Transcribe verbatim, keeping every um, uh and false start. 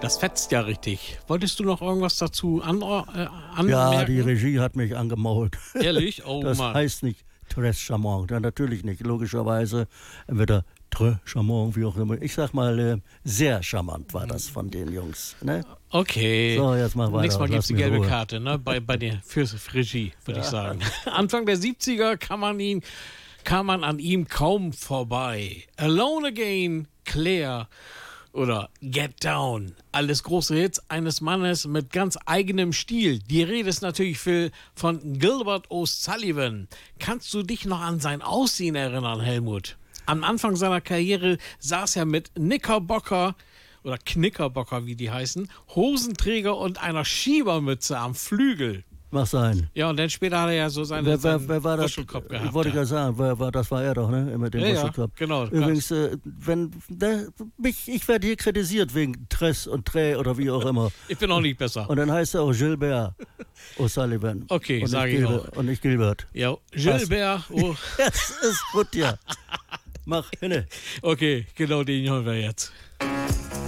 Das fetzt ja richtig. Wolltest du noch irgendwas dazu an, äh, anmerken? Ja, die Regie hat mich angemault. Ehrlich? Oh das Mann. Das heißt nicht Très charmant. Ja, natürlich nicht. Logischerweise entweder Très charmant, wie auch immer. Ich sag mal, äh, sehr charmant war das von den Jungs. Ne? Okay. So, jetzt mach weiter. Nächstes Mal gibt es die Lass mir gelbe Ruhe. Karte, ne? Bei, bei der fürs Regie, würde Ja. ich sagen. Anfang der siebziger kann man ihn, kam man an ihm kaum vorbei. Alone Again, Claire oder Get Down. Alles große Hits eines Mannes mit ganz eigenem Stil. Die Rede ist natürlich für, von Gilbert O'Sullivan. Kannst du dich noch an sein Aussehen erinnern, Helmut? Am Anfang seiner Karriere saß er mit Knickerbocker oder Knickerbocker, wie die heißen, Hosenträger und einer Schiebermütze am Flügel. Mach sein. Ja, und dann später hat er ja so seine, Wer, wer, seinen wer war das? Wuschelkopf gehabt. Ich wollte ja. gerade sagen, wer, war, das war er doch, ne? Mit dem Ja, ja, Wuschelkopf. genau. Übrigens, äh, wenn, der, mich, ich werde hier kritisiert wegen Tress und Trä oder wie auch immer. Ich bin auch nicht besser. Und dann heißt er auch Gilbert O'Sullivan. Okay, und sage ich Gilbert, auch. Und nicht Gilbert. Ja, Gilbert. Oh. Das ist gut, ja. Mach hinne. Okay, genau den hören wir jetzt.